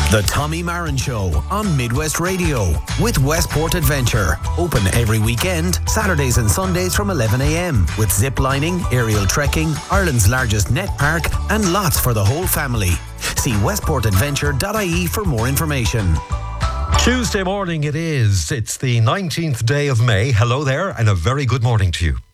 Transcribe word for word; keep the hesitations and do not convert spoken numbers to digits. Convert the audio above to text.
The Tommy Marin Show on Midwest Radio with Westport Adventure. Open every weekend, Saturdays and Sundays from eleven a.m. with zip lining, aerial trekking, Ireland's largest net park and lots for the whole family. See westport adventure dot I E for more information. Tuesday morning it is. It's the nineteenth day of May. Hello there and a very good morning to you.